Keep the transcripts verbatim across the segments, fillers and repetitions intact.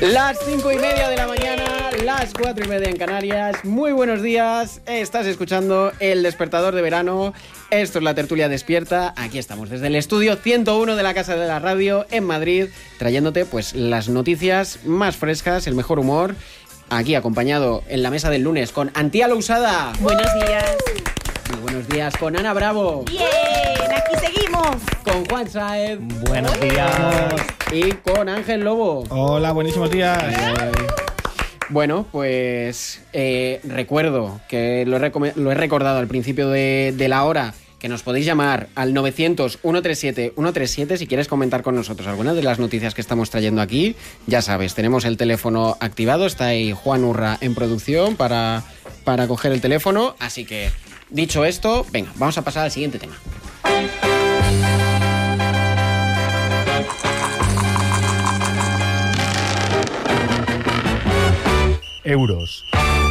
Las cinco y media de la mañana, las cuatro y media en Canarias. Muy buenos días, estás escuchando El Despertador de Verano. Esto es la tertulia despierta. Aquí estamos desde el estudio ciento uno de la Casa de la Radio en Madrid, trayéndote pues las noticias más frescas, el mejor humor. Aquí acompañado en la mesa del lunes con Antía Lousada. Buenos días. Muy buenos días con Ana Bravo. Bien, aquí seguimos. Con Juan Saez. Buenos días. Y con Ángel Lobo. Hola, buenísimos días. Eh, bueno, pues eh, recuerdo que lo he, recom- lo he recordado al principio de, de la hora, que nos podéis llamar al novecientos, ciento treinta y siete, ciento treinta y siete si quieres comentar con nosotros algunas de las noticias que estamos trayendo aquí. Ya sabes, tenemos el teléfono activado, está ahí Juan Urra en producción para, para coger el teléfono. Así que, dicho esto, venga, vamos a pasar al siguiente tema. Euros.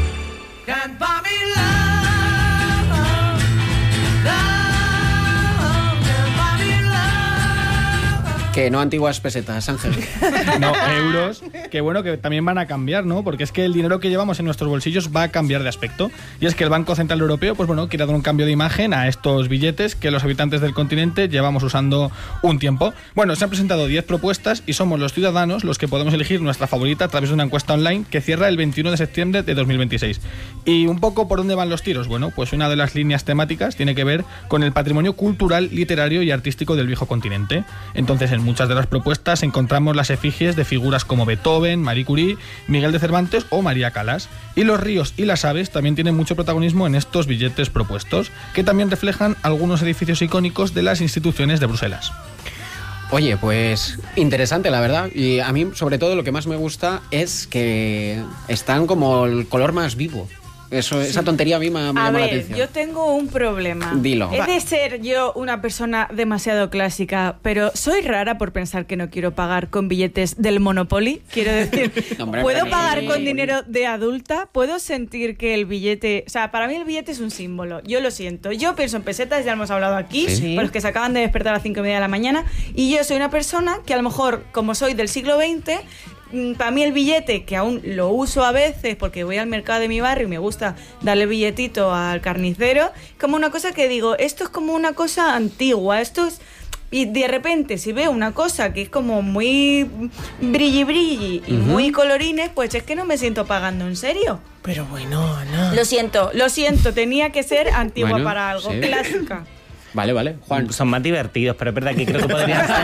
Que no antiguas pesetas, Ángel. No, euros, que bueno, que también van a cambiar, ¿no? Porque es que el dinero que llevamos en nuestros bolsillos va a cambiar de aspecto. Y es que el Banco Central Europeo, pues bueno, quiere dar un cambio de imagen a estos billetes que los habitantes del continente llevamos usando un tiempo. Bueno, se han presentado diez propuestas y somos los ciudadanos los que podemos elegir nuestra favorita a través de una encuesta online que cierra el veintiuno de septiembre de dos mil veintiséis. ¿Y un poco por dónde van los tiros? Bueno, pues una de las líneas temáticas tiene que ver con el patrimonio cultural, literario y artístico del viejo continente. Entonces, en muchas de las propuestas encontramos las efigies de figuras como Beethoven, Marie Curie, Miguel de Cervantes o María Callas. Y los ríos y las aves también tienen mucho protagonismo en estos billetes propuestos, que también reflejan algunos edificios icónicos de las instituciones de Bruselas. Oye, pues interesante, la verdad. Y a mí, sobre todo, lo que más me gusta es que están como el color más vivo. Eso, esa tontería a mí me, me A llama la ver, atención. yo tengo un problema. Dilo. He de ser yo una persona demasiado clásica, pero soy rara por pensar que no quiero pagar con billetes del Monopoly. Quiero decir, No, hombre, ¿puedo hombre, pagar sí. con dinero de adulta? ¿Puedo sentir que el billete... O sea, para mí el billete es un símbolo. Yo lo siento. Yo pienso en pesetas, ya hemos hablado aquí, Sí. por los que se acaban de despertar a las cinco y media de la mañana. Y yo soy una persona que a lo mejor, como soy del siglo veinte... Para mí el billete, que aún lo uso a veces porque voy al mercado de mi barrio y me gusta darle billetito al carnicero, como una cosa que digo, esto es como una cosa antigua, esto es... Y de repente, si veo una cosa que es como muy brilli brilli y uh-huh. muy colorines, pues es que no me siento pagando en serio. Pero bueno, Ana. Lo siento, lo siento, tenía que ser antigua Bueno, para algo, sí. clásica. Vale, vale. Juan. Son más divertidos, pero es verdad que creo que podrían ser...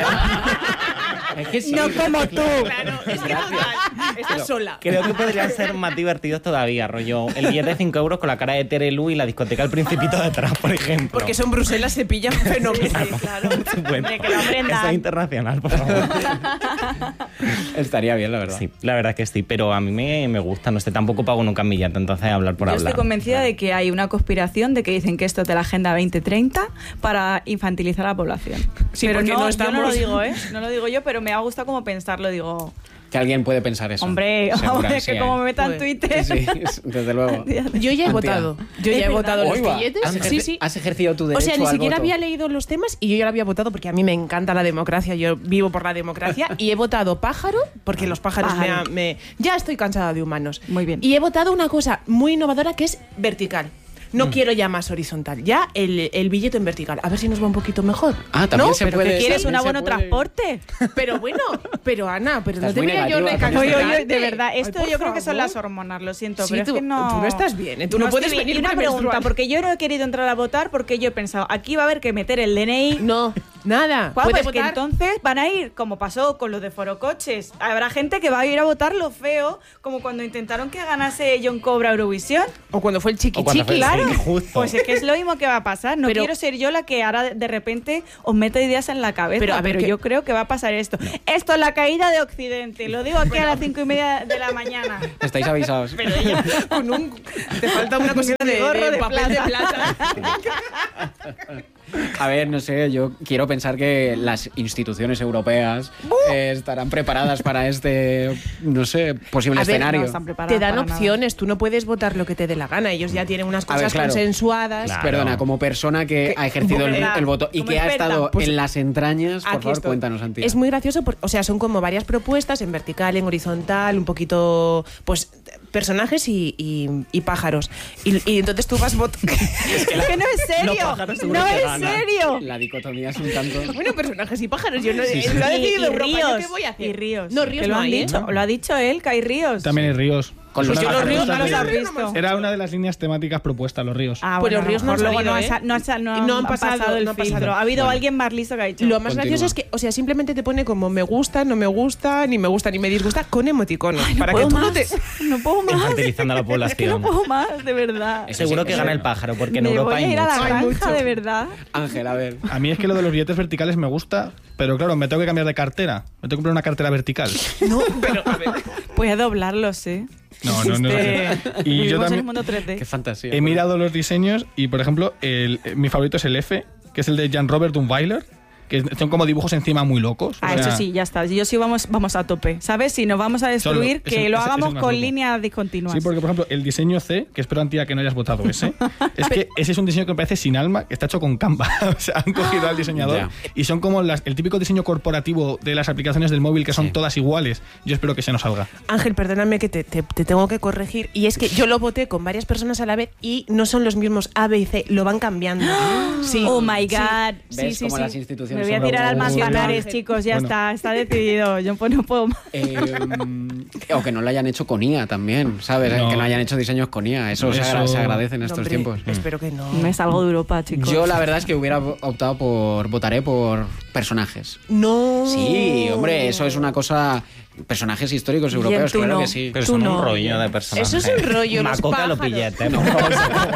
Es que sí. No como tú. Claro, es que Estás sola. creo que podrían ser más divertidos todavía, rollo. El billete de cinco euros con la cara de Terelu y la discoteca El Principito detrás, por ejemplo. Porque son Bruselas, se pillan fenomenal. Sí, claro. Bueno, Hombre, que lo aprendan. eso es internacional, por favor. Estaría bien, la verdad. Sí, la verdad que sí, pero a mí me, me gusta, no sé, tampoco pago nunca en billete, entonces hablar por Yo hablar. estoy convencida de que hay una conspiración de que dicen que esto es de la Agenda veinte treinta para infantilizar a la población. Sí, pero porque no, no yo no lo estamos- digo, ¿eh? No lo digo yo, pero me ha gustado como pensarlo. Digo, Que alguien puede pensar eso. hombre, Segura, es sí, que ¿eh? como me metan Joder. Twitter... Sí, sí, desde luego. Yo ya he Antía. votado. Yo Es ya he verdad. votado los Oiga, billetes. ¿has, Sí, sí. has ejercido tu O derecho sea, ni al siquiera voto? había leído los temas y yo ya lo había votado porque a mí me encanta la democracia. Yo vivo por la democracia y he votado pájaro porque los pájaros me, Pájaro. ha- me- ya estoy cansada de humanos. Muy bien. Y he votado una cosa muy innovadora que es vertical. No Mm. quiero ya más horizontal, ya el, el billete en vertical. A ver si nos va un poquito mejor. Ah, también ¿No? se ¿Pero puede. que quieres un también se abono puede. transporte? Pero bueno, pero Ana, pero Estás no muy debería yo negativa con Oye, esto. oye, de verdad, esto Ay, por yo creo que son favor. las hormonas, lo siento, Sí, pero tú- es que no... tú no estás bien, ¿eh? Tú no estoy puedes bien. venir Y una pregunta, menstrual. porque yo no he querido entrar a votar porque yo he pensado, aquí va a haber que meter el D N I... No, nada. Guau, Puede pues que votar. entonces van a ir, como pasó con los de Forocoches, habrá gente que va a ir a votar lo feo, como cuando intentaron que ganase John Cobra Eurovisión. O cuando fue el chiqui O cuando chiqui. fue- Claro, Sí, justo. pues es que es lo mismo que va a pasar. No Pero- quiero ser yo la que ahora de repente os meta ideas en la cabeza, Pero, pero, a ver, que- yo creo que va a pasar esto. Esto es la caída de Occidente, lo digo aquí a las cinco y media de la mañana. Estáis avisados. Pero ella con un... Te falta una cosita de, gorro de de papel de plata. plata. A ver, no sé, yo quiero pensar que las instituciones europeas eh, estarán preparadas para este, no sé, posible A ver, escenario. no están preparadas Te dan para nada. opciones, tú no puedes votar lo que te dé la gana. Ellos ya tienen unas A ver, cosas claro. consensuadas. Claro. Perdona, como persona que ha ejercido el, como- el voto y como que ha experta. estado Pues- en las entrañas, por Aquí favor, estoy. cuéntanos, Antía. Es muy gracioso, porque, o sea, son como varias propuestas en vertical, en horizontal, un poquito, pues, personajes y, y- y pájaros. Y, y entonces tú vas votando. Es que no es serio. Los pájaros seguro No que es ganan. serio. La dicotomía es un tanto... Bueno, personajes y pájaros. Yo no Sí, sí. lo ha Y, decidido y Europa, ¿yo ríos. qué voy a hacer? Y ríos. No, ríos Que lo no han hay, ¿eh? dicho. Lo ha dicho él, que hay ríos. También hay ríos. Con Es los una de las pájaros ríos no los propuestas has de- visto. Era una de las líneas temáticas propuestas, los ríos. Ah, Pues bueno, los ríos a no lo han mejor luego salido, no, ¿eh? ha, no, ha, no, No han han pasado, pasado el no ha pasado. filtro. Ha habido Bueno. alguien más listo que ha dicho. Lo más Continúa. gracioso es que, o sea, simplemente te pone como me gusta, no me gusta, ni me gusta, ni me disgusta, con emoticonos. para que puedo tú más. no te... No puedo más. Infantilizando a la Es que no población. puedo más, de verdad. Eso Seguro sí, que eso gana sí. el pájaro, porque en Me Europa voy hay a ir a la mucho. Hay granja, mucho. de verdad. Ángel, a ver. A mí es que lo de los billetes verticales me gusta, pero claro, me tengo que cambiar de cartera. Me tengo que comprar una cartera vertical. No, pero a ver... Voy a doblarlos, ¿eh? No, no, no. Este, Y yo vivimos en también el mundo tres D. Qué fantasía. he mirado los diseños y, por ejemplo, el, eh, mi favorito es el F, que es el de Jan-Robert Dunweiler, que son como dibujos encima muy locos. Ah, o sea, eso sí, ya está. Yo sí vamos, vamos a tope. ¿Sabes? Si nos vamos a destruir, Solo- que ese- lo ese- ese hagamos es más con loco. líneas discontinuas. Sí, porque por ejemplo, el diseño C, que espero, Antía, que no hayas votado ese, es que ese es un diseño que me parece sin alma, que está hecho con Canva. O sea, han cogido al diseñador Ya. y son como las- el típico diseño corporativo de las aplicaciones del móvil que son Sí. todas iguales. Yo espero que se nos salga. Ángel, perdóname que te, te- te tengo que corregir. Y es que yo lo voté con varias personas a la vez y no son los mismos A, B y C, lo van cambiando. Sí. Oh my Sí. God. Sí, ¿Ves sí, cómo sí. las Me instituciones voy a son tirar al robots? Manzanares, Ángel. chicos. Ya Bueno. está, está decidido. Yo pues no puedo más. Eh, o que no lo hayan hecho con I A también, ¿sabes? No. Que no hayan hecho diseños con I A. Eso, Se, agra- Eso- se agradece en estos Hombre, tiempos. Espero que no. Me salgo de Europa, chicos. Yo la verdad es que hubiera optado por... Votaré por personajes. No. Sí, hombre, eso es una cosa... Personajes históricos Bien, europeos, tú claro no. que sí. Pero Tú son no. un rollo de personajes. Eso es un rollo, los Macoca los pájaros. billetes. por favor.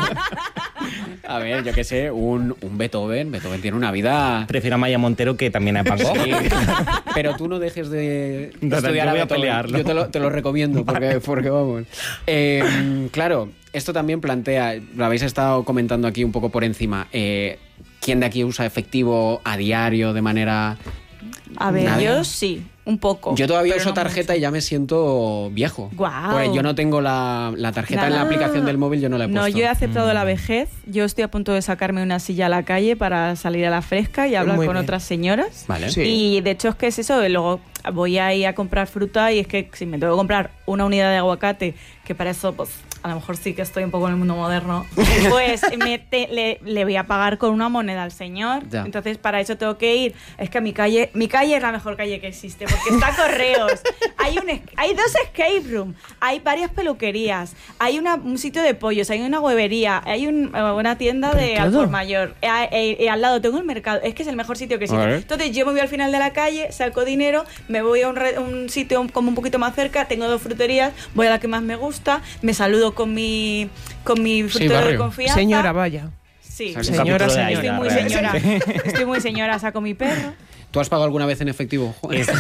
A ver, yo qué sé, un, un Beethoven. Beethoven tiene una vida... Prefiero a Maya Montero, que también es Paco. Sí, pero tú no dejes de No, estudiar yo voy a Beethoven. pelearlo. Yo te lo, te lo recomiendo porque, porque vamos. Eh, claro, esto también plantea, lo habéis estado comentando aquí un poco por encima, eh, ¿quién de aquí usa efectivo a diario de manera... A ver, Nadie. yo sí, un poco. Yo todavía pero uso no tarjeta y ya me siento viejo. Guau. Porque yo no tengo la, la tarjeta en la Nada. aplicación del móvil, yo no la he No, puesto. yo he aceptado Mm. la vejez. Yo estoy a punto de sacarme una silla a la calle para salir a la fresca y hablar Muy con bien. otras señoras. Vale. Sí. Y de hecho es que es eso, luego voy a ir a comprar fruta y es que si me tengo que comprar una unidad de aguacate, que para eso pues a lo mejor sí que estoy un poco en el mundo moderno, pues me te- le, le voy a pagar con una moneda al señor. Ya. Entonces para eso tengo que ir. Es que mi calle, mi calle es la mejor calle que existe porque está Correos, hay, un, es- hay dos escape room, hay varias peluquerías, hay una, un sitio de pollos, hay una huevería, hay un- una tienda de todo. al por mayor. Eh, eh, eh, al lado tengo el mercado, es que es el mejor sitio que existe. A ver. Entonces yo me voy al final de la calle, saco dinero, me voy a un, re- un sitio como un poquito más cerca, tengo dos fruterías, voy a la que más me gusta, me saludo con mi con mi frutero de barrio. confianza. Señora, vaya. Sí, Saca un Señora, capítulo de señora. estoy muy Aida, señora. realmente. Estoy muy señora, saco mi perro. ¿Tú has pagado alguna vez en efectivo? Juan? Es-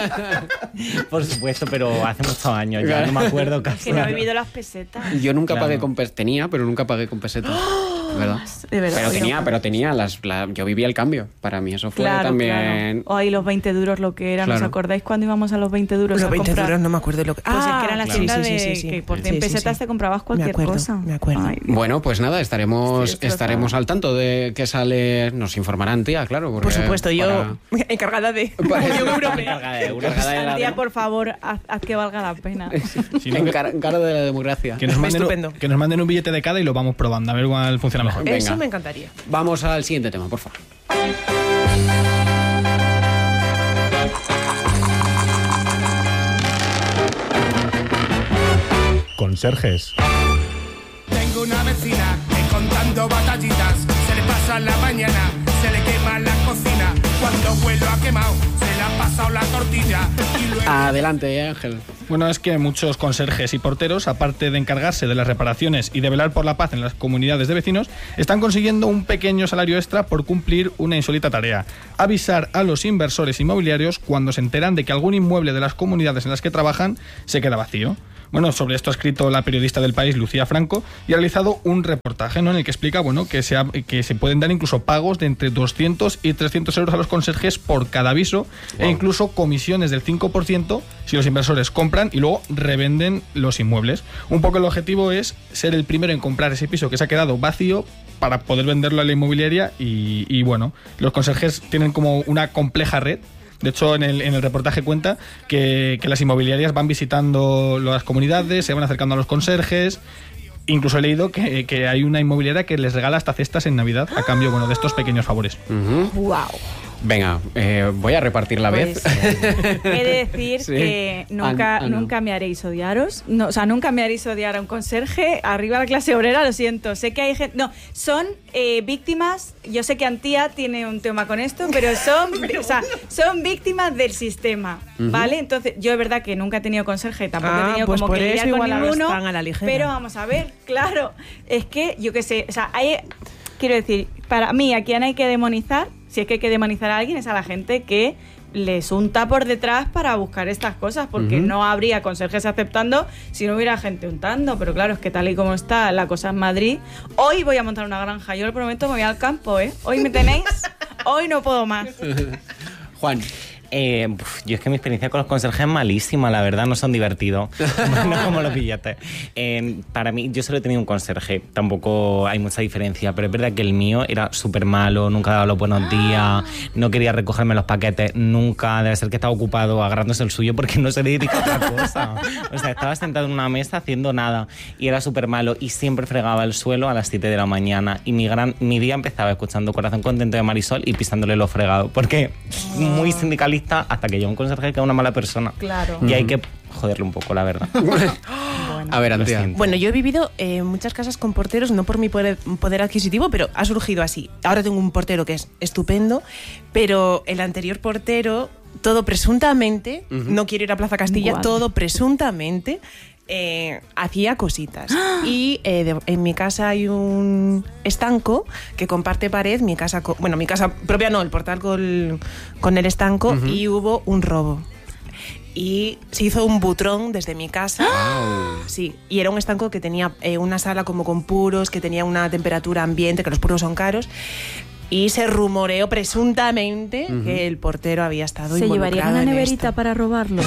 Por supuesto, pero hace muchos años ya, no me acuerdo casi. Que no he vivido las pesetas. Yo nunca Claro. pagué con pesetas. Tenía, pero nunca pagué con pesetas. ¿Verdad? De verdad. Pero oye, tenía, no. pero tenía las, la- yo vivía el cambio. Para mí eso fue Claro, también. claro. O ahí los veinte duros lo que eran. ¿Os Claro. acordáis cuando íbamos a los veinte duros Los a veinte comprar? duros no me acuerdo lo que... Pues es que eran las claro. tiendas Sí, sí, de sí, sí, que por sí, cien sí, sí. pesetas te comprabas cualquier Me acuerdo, cosa. me acuerdo. Ay, Bueno, pues nada, estaremos, Estoy destrozada. estaremos al tanto de que sale. Nos informarán, tía, claro. porque Por supuesto, yo para- encargada de Para- Unión Europea. Encargada de euros. Encargada de la- Sandía, por favor, haz, haz que valga la pena. Si no, en que, cara, en cara de la democracia. que nos manden, Estupendo. un- que nos manden un billete de cada y lo vamos probando, a ver cuál funciona mejor. Venga. Eso me encantaría. Vamos al siguiente tema, por favor. Conserjes. Tengo una vecina que contando batallitas se le pasa la mañana, se le quema la cocina. Cuando vuelo ha quemado, se le ha pasado la tortilla y luego... Adelante, eh, Ángel. Bueno, es que muchos conserjes y porteros, aparte de encargarse de las reparaciones y de velar por la paz en las comunidades de vecinos, están consiguiendo un pequeño salario extra por cumplir una insólita tarea: avisar a los inversores inmobiliarios cuando se enteran de que algún inmueble de las comunidades en las que trabajan se queda vacío. Bueno, sobre esto ha escrito la periodista del País, Lucía Franco, y ha realizado un reportaje, ¿no?, en el que explica, bueno, que se, ha, que se pueden dar incluso pagos de entre doscientos y trescientos euros a los conserjes por cada aviso, wow. e incluso comisiones del cinco por ciento si los inversores compran y luego revenden los inmuebles. Un poco el objetivo es ser el primero en comprar ese piso que se ha quedado vacío para poder venderlo a la inmobiliaria y, y bueno, los conserjes tienen como una compleja red. De hecho, en el, en el reportaje cuenta que, que las inmobiliarias van visitando las comunidades, se van acercando a los conserjes. Incluso he leído que, que hay una inmobiliaria que les regala hasta cestas en Navidad a cambio, bueno, de estos pequeños favores. Uh-huh. ¡Wow! Venga, eh, voy a repartir la pues, vez. He de decir sí. que nunca, ah, ah, no. nunca me haréis odiaros. No, o sea, nunca me haréis odiar a un conserje. Arriba la clase obrera, lo siento. Sé que hay gente... No, son eh, víctimas... Yo sé que Antía tiene un tema con esto, pero son, pero o sea, son víctimas del sistema, uh-huh. ¿vale? Entonces, yo es verdad que nunca he tenido conserje, tampoco ah, he tenido pues como que lidiar con ninguno. A la ligera. Pero vamos a ver, claro, es que yo qué sé, o sea, hay... Quiero decir, para mí, a quien hay que demonizar, si es que hay que demonizar a alguien, es a la gente que les unta por detrás para buscar estas cosas, porque uh-huh. no habría conserjes aceptando si no hubiera gente untando. Pero claro, es que tal y como está la cosa en Madrid, hoy voy a montar una granja, yo lo prometo, me voy al campo, ¿eh? Hoy me tenéis, hoy no puedo más. Juan. Eh, uf, yo es que mi experiencia con los conserjes es malísima, la verdad, no son divertidos. No como los billetes. Eh, para mí, yo solo he tenido un conserje, tampoco hay mucha diferencia, pero es verdad que el mío era súper malo, nunca daba los buenos días, no quería recogerme los paquetes, nunca, debe ser que estaba ocupado agarrándose el suyo porque no se dedica a otra cosa. O sea, estaba sentado en una mesa haciendo nada y era súper malo y siempre fregaba el suelo a las siete de la mañana y mi, gran, mi día empezaba escuchando Corazón Contento de Marisol y pisándole lo fregado, porque muy sindicalista hasta que llega un conserje que es una mala persona. Claro. Y hay que joderle un poco, la verdad. Bueno. A ver, Antía. Bueno, yo he vivido en eh, muchas casas con porteros, no por mi poder, poder adquisitivo, pero ha surgido así. Ahora tengo un portero que es estupendo, pero el anterior portero, todo presuntamente, uh-huh. no quiero ir a Plaza Castilla, Guau. todo presuntamente... Eh, hacía cositas. ¡Ah! Y eh, de, en mi casa hay un estanco que comparte pared, mi casa, con, bueno, mi casa propia no, el portal con, con el estanco, uh-huh. y hubo un robo. Y se hizo un butrón desde mi casa. ¡Ah! Sí, y era un estanco que tenía eh, una sala como con puros, que tenía una temperatura ambiente, que los puros son caros. Y se rumoreó presuntamente uh-huh. que el portero había estado ¿Se involucrado llevaría una en neverita esto. para robarlo?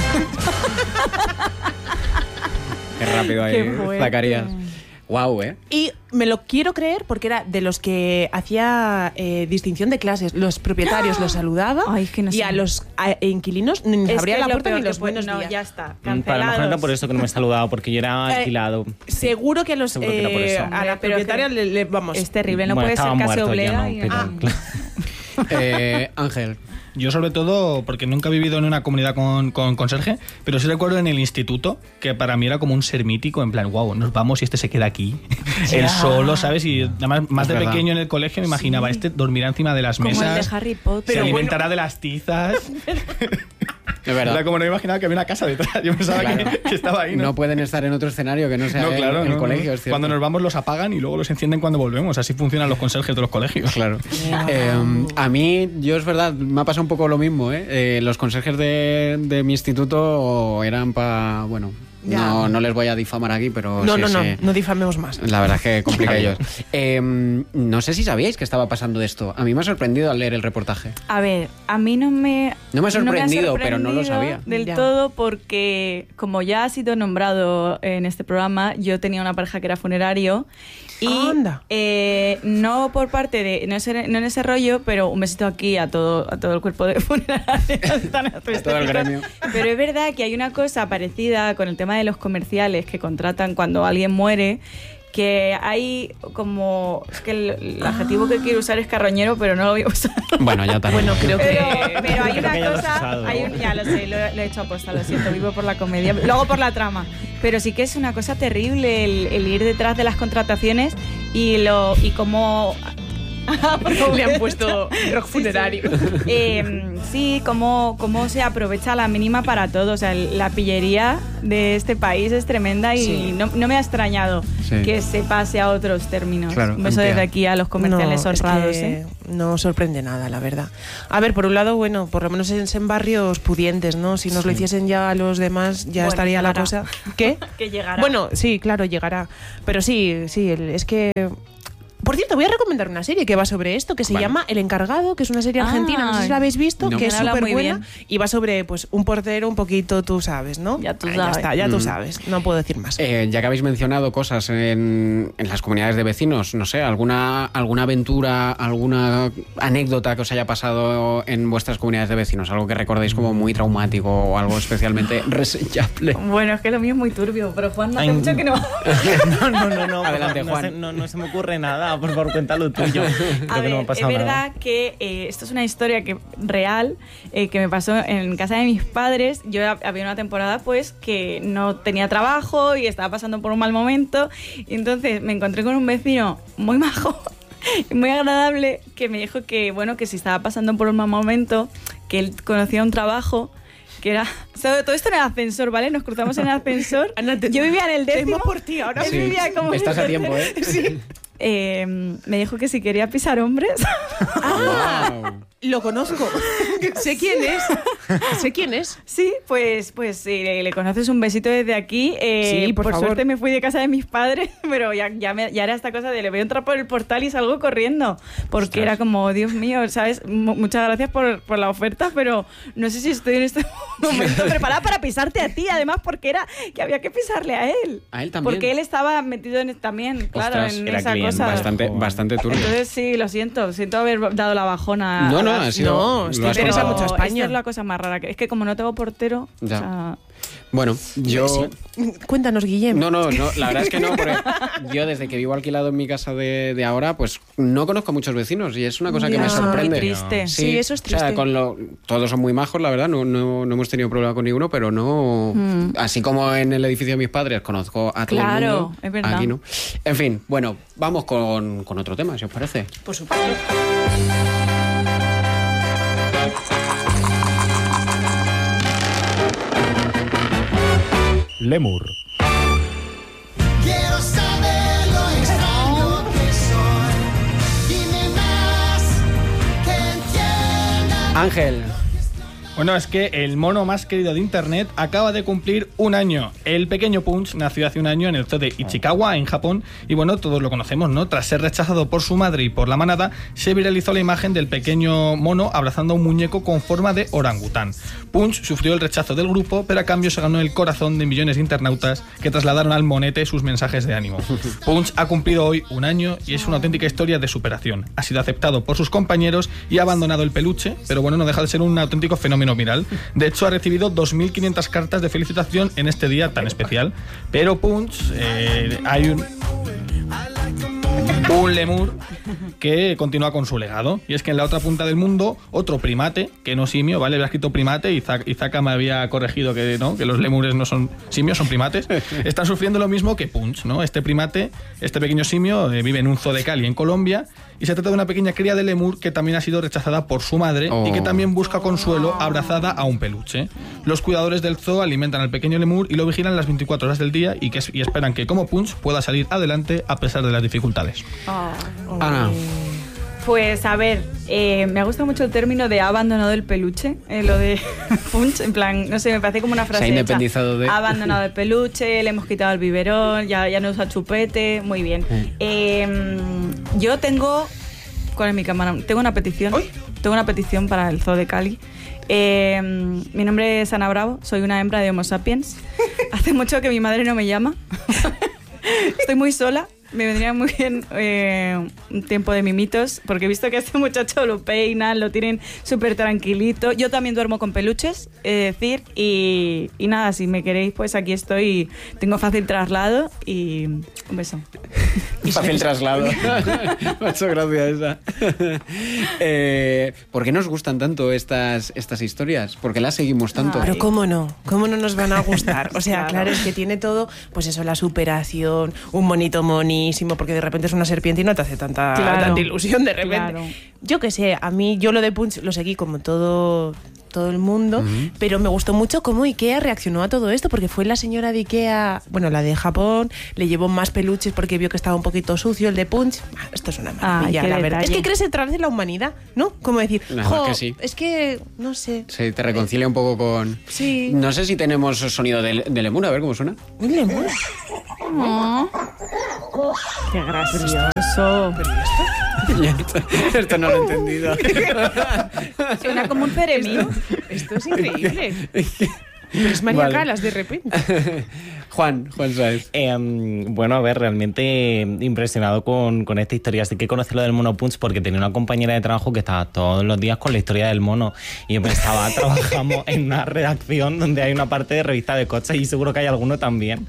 Qué rápido ahí, Zacarías. Guau, ¿eh? Y me lo quiero creer porque era de los que hacía eh, distinción de clases. Los propietarios los saludaba. Ay, es que no sé. Y a los a, inquilinos ni les abría la puerta ni los buenos no, días. ya está, cancelados. Para lo mejor era por eso que no me he saludado, porque yo era alquilado. Eh, seguro que a los Seguro que era por eso. eh, a la propietaria le, le vamos. Es terrible, no bueno, puede ser casi oblea. No, y... pero, ah. claro. eh, Ángel. Yo sobre todo, porque nunca he vivido en una comunidad con, con conserje, pero sí recuerdo en el instituto, que para mí era como un ser mítico, en plan, wow, nos vamos y este se queda aquí, él solo, ¿sabes? Y además, más de pequeño en el colegio me imaginaba, sí. este dormirá encima de las como mesas, el de Harry Potter. se alimentará bueno. de las tizas. Es verdad. Era como no me imaginaba que había una casa detrás, yo pensaba claro. que, que estaba ahí, ¿no? No pueden estar en otro escenario que no sea no, claro, el, el no, colegio, no. es cierto. Cuando nos vamos los apagan y luego los encienden cuando volvemos, así funcionan los conserjes de los colegios. Claro. Eh, a mí, yo es verdad, me ha pasado un poco lo mismo, ¿eh? Eh, los conserjes de, de mi instituto eran para, bueno... No, no les voy a difamar aquí, pero no, sí, no, no, sí. no difamemos más. La verdad es que complica ellos. Eh, no sé si sabíais que estaba pasando esto. A mí me ha sorprendido al leer el reportaje. A ver, a mí no me... No me ha sorprendido, no me ha sorprendido pero no lo sabía. Del ya. todo porque, como ya ha sido nombrado en este programa, yo tenía una pareja que era funerario y Anda. Eh, no por parte de... No, ese, no en ese rollo, pero un besito aquí a todo, a todo el cuerpo de funerarios. A todo el gremio. Pero es verdad que hay una cosa parecida con el tema de los comerciales que contratan cuando alguien muere, que hay como... Es que el, el adjetivo que quiero usar es carroñero, pero no lo voy a usar. Bueno, ya también. Bueno, creo que... Pero, pero hay Creo que ya una lo has cosa... usado. Hay un, ya lo sé, lo, lo he hecho aposta, lo siento, vivo por la comedia, luego por la trama. Pero sí que es una cosa terrible el, el ir detrás de las contrataciones y, lo, y cómo... Le han puesto rock funerario. Eh, sí, cómo, cómo se aprovecha la mínima para todo. O sea, la pillería de este país es tremenda y Sí. no, no me ha extrañado Sí. que se pase a otros términos. Claro, Un beso amplia. desde aquí a los comerciales No, es honrados. que ¿eh? no sorprende nada, la verdad. A ver, por un lado, bueno, por lo menos es en barrios pudientes, ¿no? Si nos lo hiciesen ya a los demás, ya Bueno, estaría la llegará. cosa. ¿Qué? Que llegará. Bueno, sí, claro, llegará. Pero sí, sí, el- es que... Por cierto, voy a recomendar una serie que va sobre esto, que se Vale. llama El Encargado, que es una serie Ah, argentina, no sé si la habéis visto, no. que es Me han hablado súper muy buena bien. y va sobre pues un portero un poquito, tú sabes, ¿no? Ya tú Ah, sabes. Ya está, ya tú Mm. sabes, no puedo decir más. Eh, ya que habéis mencionado cosas en, en las comunidades de vecinos, no sé, alguna, alguna aventura, alguna anécdota que os haya pasado en vuestras comunidades de vecinos, algo que recordéis como muy traumático o algo especialmente reseñable. Bueno, es que lo mío es muy turbio, pero Juan, no hace Ay, mucho que no. no, no, no, no. por Adelante, favor, Juan. No se, no, no se me ocurre nada. Por favor, cuéntalo tuyo. Creo A que no me ver, ha es pasado verdad nada. que eh, esto es una historia que real eh, que me pasó en casa de mis padres. Yo ha- había una temporada pues que no tenía trabajo y estaba pasando por un mal momento y entonces me encontré con un vecino muy majo, muy agradable, que me dijo que bueno, que si estaba pasando por un mal momento, que él conocía un trabajo que era... O sea, todo esto en el ascensor, ¿vale? Nos cruzamos en el ascensor. Ana, te- Yo vivía en el décimo. temo por ti ahora. Él Sí, vivía como en estás el a tiempo, ¿eh? tercero. Eh, me dijo que si quería pisar hombres. Ah, Wow. lo conozco. Sé quién es. Sé quién es. Sí, pues, pues si le, le conoces, un besito desde aquí. Eh, Sí, por favor. suerte me fui de casa de mis padres, pero ya, ya, me- ya era esta cosa de le veo entrar por el portal y salgo corriendo. Porque Ostras. era como, Dios mío, ¿sabes? M- muchas gracias por, por la oferta, pero no sé si estoy en este momento preparada para pisarte a ti. Además, porque era que había que pisarle a él. A él también. Porque él estaba metido en, también, claro, Ostras, en era esa cliente, cosa. Bastante, Joder. bastante turbio. Entonces sí, lo siento, siento haber dado la bajona. No, a no, la- ha sido. No, lo estoy has interesa contado. mucho a España. Esta es la cosa más rara. que- Es que como no tengo portero, Ya. o sea, Bueno, yo. Cuéntanos, Guillem. No, no, no, la verdad es que no, porque yo desde que vivo alquilado en mi casa de, de ahora, pues no conozco a muchos vecinos y es una cosa que Ya, me sorprende. qué triste. Sí, eso es O sea, triste. con lo, todos son muy majos, la verdad, no, no, no hemos tenido problema con ninguno, pero no. Así como en el edificio de mis padres conozco a todo Claro, el mundo. es verdad. Aquí no. En fin, bueno, vamos con, con otro tema, si os parece. Por supuesto. Lemur. Quiero saber lo extraño que soy. Dime más que entienda. Ángel. Bueno, es que el mono más querido de internet acaba de cumplir un año. El pequeño Punch nació hace un año en el zoo de Ichikawa, en Japón, y bueno, todos lo conocemos, ¿no? Tras ser rechazado por su madre y por la manada, se viralizó la imagen del pequeño mono abrazando a un muñeco con forma de orangután. Punch sufrió el rechazo del grupo, pero a cambio se ganó el corazón de millones de internautas que trasladaron al monete sus mensajes de ánimo. Punch ha cumplido hoy un año y es una auténtica historia de superación. Ha sido aceptado por sus compañeros y ha abandonado el peluche, pero bueno, no deja de ser un auténtico fenómeno viral. De hecho, ha recibido dos mil quinientas cartas de felicitación en este día tan especial. Pero Punch, eh, hay un... un lemur que continúa con su legado. Y es que en la otra punta del mundo, otro primate, que no simio, ¿vale? Había escrito primate y Zaka, y Zaka me había corregido que no, que los lemures no son simios, son primates. Están sufriendo lo mismo que Punch, ¿no? Este primate, este pequeño simio, eh, vive en un zoo de Cali, en Colombia, y se trata de una pequeña cría de lemur que también ha sido rechazada por su madre Oh. y que también busca consuelo abrazada a un peluche. Los cuidadores del zoo alimentan al pequeño lemur y lo vigilan las veinticuatro horas del día y, que, y esperan que, como Punch, pueda salir adelante a pesar de las dificultades. Ana. pues a ver, eh, me ha gustado mucho el término de ha abandonado el peluche, eh, lo de Punch, en plan, no sé, me parece como una frase Se ha hecha. independizado de- Ha abandonado el peluche, le hemos quitado el biberón, ya, ya no usa chupete, muy bien. Eh, yo tengo, ¿cuál es mi cámara? Tengo una petición, tengo una petición para el Zoo de Cali. Eh, mi nombre es Ana Bravo, soy una hembra de Homo sapiens. Hace mucho que mi madre no me llama. Estoy muy sola. Me vendría muy bien eh, un tiempo de mimitos, porque he visto que a este muchacho lo peinan, lo tienen súper tranquilito. Yo también duermo con peluches, es decir, y, y nada, si me queréis, pues aquí estoy. Tengo fácil traslado y un beso. Fácil traslado. Me ha hecho gracia esa. eh, ¿Por qué nos gustan tanto estas, estas historias? ¿Por qué las seguimos tanto? Pero cómo no, cómo no nos van a gustar. O sea, Claro. claro, es que tiene todo, pues eso, la superación, un monito monísimo, porque de repente es una serpiente y no te hace tanta tanta, Claro, tanta ilusión de repente. claro. Yo qué sé, a mí yo lo de Punch lo seguí como todo, todo el mundo, uh-huh. pero me gustó mucho cómo Ikea reaccionó a todo esto, porque fue la señora de Ikea, bueno, la de Japón, le llevó más peluches porque vio que estaba un poquito sucio el de Punch. Ah, esto es una maravilla, Ay, la qué verdad. Es detalle. que crees a través de la humanidad, ¿no? Como decir, La jo, verdad que sí. es que, no sé. Sí, te reconcilia un poco con... Sí. No sé si tenemos sonido de, de lemur, a ver cómo suena. Un lemur. Qué gracioso. Esto no lo he entendido. Suena como un ceremío. Esto es increíble. Pero es María Vale. Calas de repente. Juan, Juan Sáez. Eh, bueno, a ver, realmente impresionado con, con esta historia. Así que conocí lo del Mono Punch porque tenía una compañera de trabajo que estaba todos los días con la historia del mono. Y yo pensaba, trabajamos en una redacción donde hay una parte de revista de coches y seguro que hay alguno también.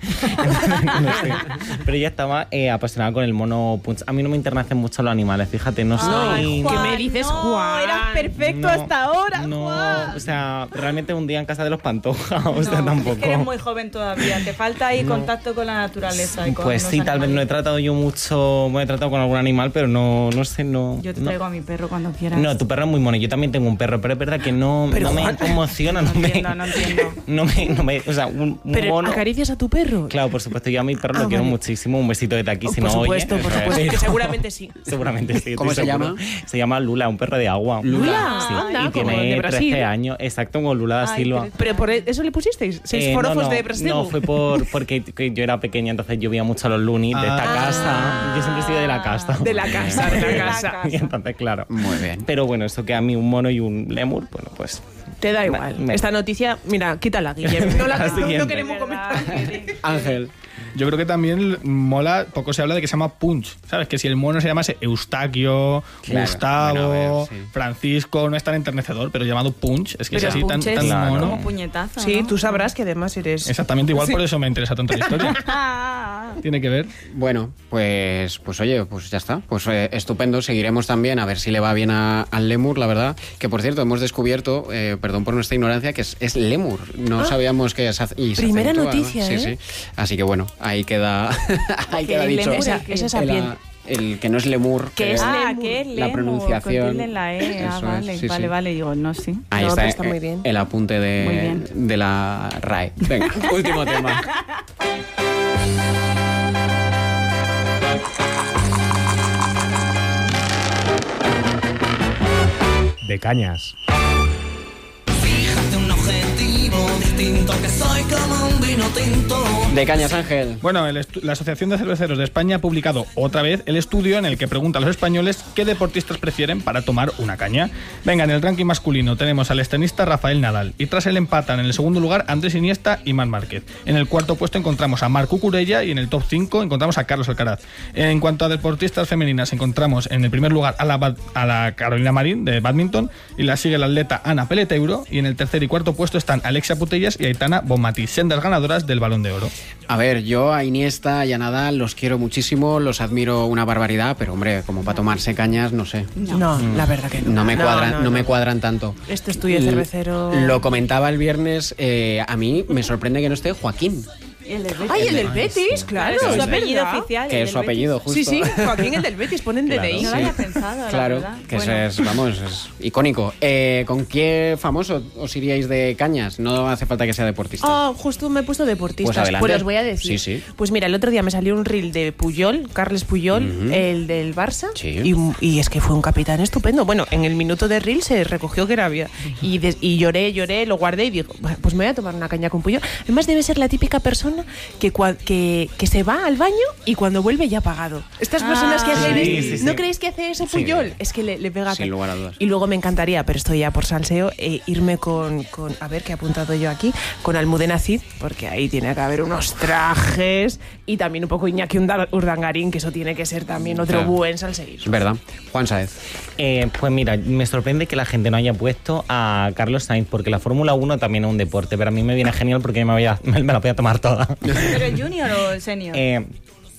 No sé. Pero ella estaba eh, apasionada con el Mono Punch. A mí no me internecen mucho los animales, fíjate, no soy... ¿Qué me dices, no, Juan? Eras perfecto No, hasta ahora, No, Juan. o sea, realmente un día en casa de los Pantoja, o sea, No, tampoco. Es que eres muy joven todavía, te falta ahí No. contacto con la naturaleza. Y con Pues los sí, tal vez no he animales. tratado yo mucho, me he tratado con algún animal, pero no, no sé, no. Yo te no. traigo a mi perro cuando quieras. No, tu perro es muy mono. Yo también tengo un perro, pero es verdad que no, Pero, no me Juan. conmociona. No, No me, entiendo, no entiendo. No me, no me- o sea, un, un Pero mono. ¿acaricias a tu perro? Claro, por supuesto, yo a mi perro Ah, lo quiero vale. muchísimo. Un besito desde aquí, Oh, si por no supuesto, oye. por supuesto, que Pero- seguramente sí. Seguramente sí. ¿Cómo estoy se seguro. llama? Se llama Lula, un perro de agua. Lula, Sí, anda, y como el de tiene Brasil. trece años. Exacto, con Lula da Ay, Silva. trece. ¿Pero por eso le pusisteis? ¿Seis Eh, no, forofos no, de Brasil? No, fue por, porque que yo era pequeña, entonces yo veía mucho a los Looney de esta Ah. casa. Yo siempre he sido de la casa. De la casa, de la De la casa. casa. Y entonces, claro. Muy bien. Pero bueno, eso que a mí un mono y un lemur, bueno, pues... Te da igual. Me- Esta noticia, mira, quítala, Guillermo. No, la, La no, no siguiente. queremos comentar. Ángel. Yo creo que también mola, poco se habla de que se llama Punch, ¿sabes? Que si el mono se llamase Eustaquio, Claro, Gustavo, bueno, a ver, sí. Francisco, no es tan enternecedor, pero llamado Punch, es que Pero es así tan, punches tan Claro. mono. como puñetazo, Sí, ¿no? tú sabrás que además eres... Exactamente, igual por eso me interesa tanto la historia. Ah, Tiene que ver. Bueno, pues, pues oye, pues ya está. Pues eh, estupendo. Seguiremos también a ver si le va bien a- al lemur, la verdad. Que por cierto, hemos descubierto, eh, perdón por nuestra ignorancia, que es, es lemur. No Ah. sabíamos que es. Y se Primera acentúa, noticia, ¿no? Sí, ¿eh? sí. Así que bueno, ahí queda, ahí Que queda el dicho. lemur, Esa, el que- esa es el, sapien. el que no es lemur. Que es ah, lemur. que es La lemur, pronunciación. con tilde en la E. Ah, Eso es, vale, sí, vale, sí. vale. Digo, no, sí. Ahí No, está, pero está eh, muy bien. el apunte Muy de, bien. de la R A E. Venga, último tema. De cañas. Fíjate un objetivo distinto que soy como un vino tinto. De Cañas, Ángel. Bueno, el estu- la Asociación de Cerveceros de España ha publicado otra vez el estudio en el que pregunta a los españoles qué deportistas prefieren para tomar una caña. Venga, en el ranking masculino tenemos al tenista Rafael Nadal y tras él empatan en el segundo lugar Andrés Iniesta y Marc Márquez. En el cuarto puesto encontramos a Marc Cucurella y en el top cinco encontramos a Carlos Alcaraz. En cuanto a deportistas femeninas encontramos en el primer lugar a la, ba- a la Carolina Marín de badminton y la sigue la atleta Ana Peleteiro y en el tercer y cuarto puesto están Alexia Putellas y Aitana Bonmatí, sendas ganadoras del Balón de Oro. A ver, yo a Iniesta y a Nadal los quiero muchísimo, los admiro una barbaridad, pero hombre, como para tomarse cañas, no sé. No, la verdad que no. No me cuadran, no, no, me no. cuadran tanto. Este estudio de cervecero... Lo comentaba el viernes, eh, a mí me sorprende que no esté Joaquín, Y el del Betis. ¡Ay, el del Betis! Claro, es su es apellido verdad. oficial. que el es su del apellido, Betis. justo. Sí, sí, Joaquín el del Betis, ponen D N I. No lo Sí. había pensado, la Claro, verdad. que Bueno. ese es, vamos, es icónico. Eh, ¿Con qué famoso os iríais de cañas? No hace falta que sea deportista. Ah, justo me he puesto deportistas. Pues adelante. Pues os voy a decir. Sí, sí. Pues mira, el otro día me salió un reel de Puyol, Carles Puyol, Ujú. el del Barça. Sí. Y, y es que fue un capitán estupendo. Bueno, en el minuto de reel se recogió que era vida. Y, des- y lloré, lloré, lo guardé y digo, "Bueno, pues me voy a tomar una caña con Puyol". Además debe ser la típica persona que, cua- que, que se va al baño y cuando vuelve ya ha pagado. Estas Ah, personas que hacen... sí, es- sí, sí. ¿No creéis que hace eso Sí. Puyol? Es que le, le pega... Sin que- lugar a dudas. Y luego me encantaría, pero estoy ya por salseo, eh, irme con, con... A ver, ¿qué he apuntado yo aquí? Con Almudena Cid, porque ahí tiene que haber unos trajes y también un poco Iñaki Unda- Urdangarín, que eso tiene que ser también otro Claro. buen salseír. Es verdad. Juan Sáez. Eh, pues mira, me sorprende que la gente no haya puesto a Carlos Sainz, porque la Fórmula uno también es un deporte, pero a mí me viene genial porque me, voy a- me la voy a tomar toda. ¿Pero el junior o el senior? Eh,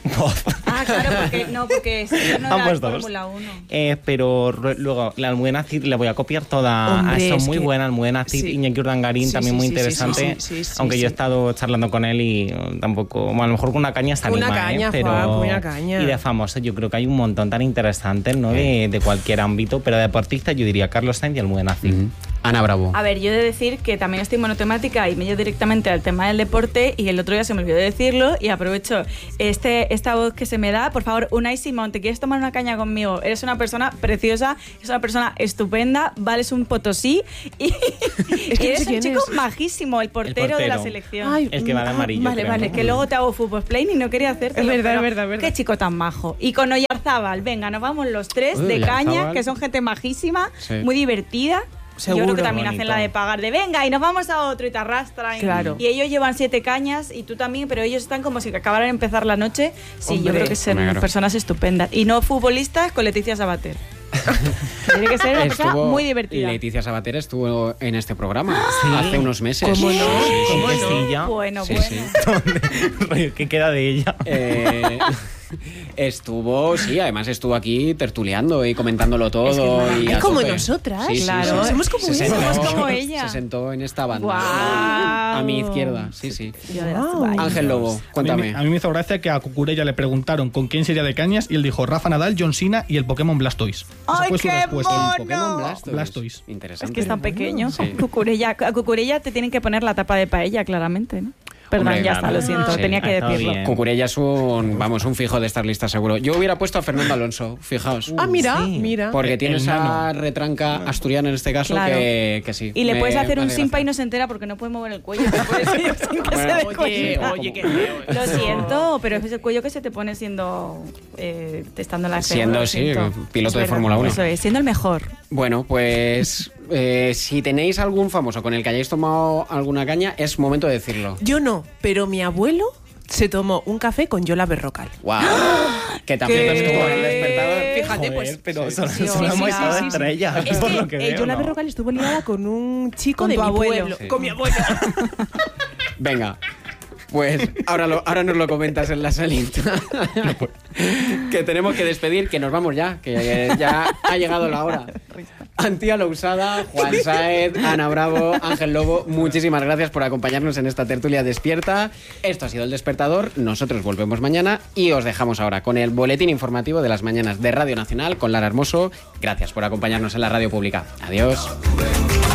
Ah, claro, porque no, porque yo no era Ambos de dos. Fórmula uno. Eh, pero ru- luego, la Almudena Cid la voy a copiar toda. Hombre, ha estado es muy que- buena Almudena Cid, sí. Iñaki Urdangarín, Sí, también sí, muy sí, sí, interesante. sí, sí, sí, aunque sí. yo he estado charlando con él y uh, tampoco. Bueno, a lo mejor con una caña se Una anima, caña, ¿eh? Pero, Juan, con una caña. Y de famosos, yo creo que hay un montón tan interesantes, ¿no? De, de cualquier ámbito, pero de deportistas, yo diría Carlos Sainz y Almudena Cid. Ujú. Ana Bravo. A ver, yo he de decir que también estoy monotemática y me llevo directamente al tema del deporte y el otro día se me olvidó decirlo y aprovecho este, esta voz que se me da. Por favor, Unai Simón, ¿te quieres tomar una caña conmigo? Eres una persona preciosa, eres una persona estupenda, vales un potosí y, Es que y no eres sé un quién chico es. majísimo, el portero, de la portero. selección. Ay, El que va de ah, amarillo, Vale, creo, vale. ¿no? Que luego te hago fútbol play y no quería hacerte. Es verdad, es verdad, es verdad. Qué chico tan majo. Y con Oyarzábal, venga, nos vamos los tres Uy, de caña, Oyarzábal. que son gente majísima, Sí. muy divertida. Seguro. Yo creo que también Bonito. hacen la de pagar de venga y nos vamos a otro y te arrastran. Claro. Y ellos llevan siete cañas y tú también, pero ellos están como si acabaran de empezar la noche. Sí, yo Hombre. creo que son Hombre, claro. personas estupendas. Y no futbolistas con Leticia Sabater. Tiene que ser una persona Estuvo- muy divertida. Leticia Sabater estuvo en este programa Sí. hace unos meses. ¿Cómo no? ¿Cómo sí, no? ya? Bueno, Sí, bueno. sí. ¿Qué queda de ella? Eh, estuvo, sí, además estuvo aquí tertuleando y comentándolo todo. Es que es y maravilloso. a Es como tope. nosotras, Sí, sí, claro. sí. Somos como Se ella. sentó- Somos como ella. Se sentó en esta banda. Guau. A mi izquierda, sí, sí. Yo de las Wow. toallas. Ángel Lobo, A mí, cuéntame. me- a mí me hizo gracia que a Cucurella le preguntaron con quién sería de cañas y él dijo Rafa Nadal, John Cena y el Pokémon Blastoise. Esa ¡Ay, fue su qué respuesta. mono! Pokémon Blastoise. Blastoise. Interesante. Es que es tan pequeño. Sí. Cucurella, a Cucurella te tienen que poner la tapa de paella, claramente, ¿no? Perdón, Hombre, ya claro. está, lo siento, Sí. tenía que Ha estado decirlo. bien. Cucurella es un, vamos, un fijo de estar lista seguro. Yo hubiera puesto a Fernando Alonso, fijaos. Ah, mira, Sí. mira. Porque tiene el esa nano. retranca asturiana en este caso Claro. que, que sí. Y le me puedes hacer un hace simpa gracia. y no se entera porque no puede mover el cuello. Te puedes ir sin que Bueno, se dé oye, cuenta. oye, qué Lo siento, pero es el cuello que se te pone siendo eh, estando en la F uno, Siendo, lo sí, siento. piloto Es de verdad, Fórmula uno. Eso es, siendo el mejor. Bueno, pues eh, si tenéis algún famoso con el que hayáis tomado alguna caña, es momento de decirlo. Yo no, pero mi abuelo se tomó un café con Yola Berrocal. ¡Wow! Que también ¿Qué? estuvo en el despertador. Fíjate, pues. pero solo, Sí, solo sí, hemos sí, estado sí, sí. entre ellas. Es por que lo que eh, veo, Yola ¿no? Berrocal estuvo liada con un chico Con de tu mi abuelo. pueblo. Sí. Con mi abuelo. Venga. Pues ahora, lo, ahora nos lo comentas en la salita. Que tenemos que despedir, que nos vamos ya, que ya ha llegado la hora. Antía Lousada, Juan Sáez, Ana Bravo, Ángel Lobo, muchísimas gracias por acompañarnos en esta tertulia despierta. Esto ha sido El Despertador, nosotros volvemos mañana y os dejamos ahora con el boletín informativo de las mañanas de Radio Nacional con Lara Hermoso. Gracias por acompañarnos en la radio pública. Adiós.